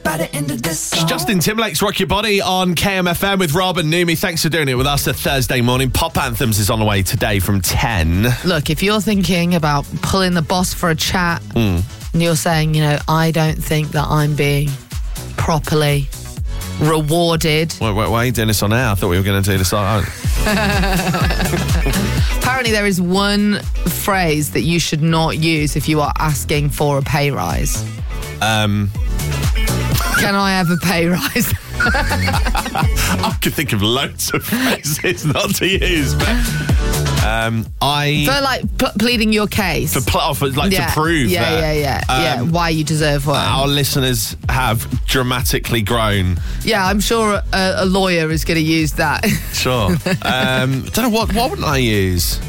by the end of this song. Justin Timberlake's Rock Your Body on KMFM with Rob and Numi. Thanks for doing it with us a Thursday morning. Pop Anthems is on the way today from 10. Look, if you're thinking about pulling the boss for a chat and you're saying, I don't think that I'm being properly rewarded. Why are you doing this on air? I thought we were going to do this on... Apparently there is one phrase that you should not use if you are asking for a pay rise. Can I have a pay rise? I could think of loads of phrases not to use, but... For pleading your case. to prove that. Why you deserve one. Our listeners have dramatically grown. Yeah, I'm sure a lawyer is going to use that. Sure. Don't know what wouldn't I use?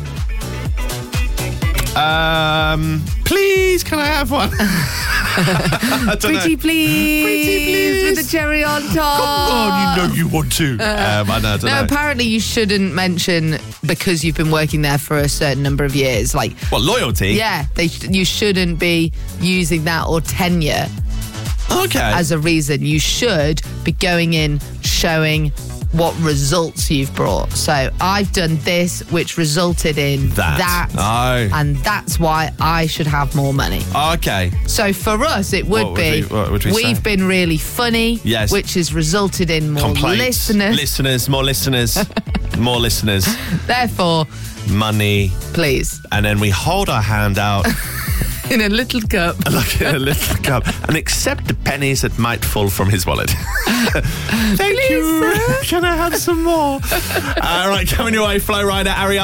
Please, can I have one? I don't know. Pretty please with the cherry on top. Come on, you want to. I don't know. Apparently you shouldn't mention because you've been working there for a certain number of years. Like, what, loyalty? Yeah, you shouldn't be using that or tenure as a reason. You should be going in showing what results you've brought. So I've done this, which resulted in that. Oh. And that's why I should have more money. Okay. So for us, it would be, what would we we've say? been really funny, yes, which has resulted in more complaints. More listeners. More listeners. Therefore, money. Please. And then we hold our hand out. In a little cup. Like in a little cup. And accept the pennies that might fall from his wallet. Thank you. Can I have some more? All right, coming your way, Flow Rider, Ariana.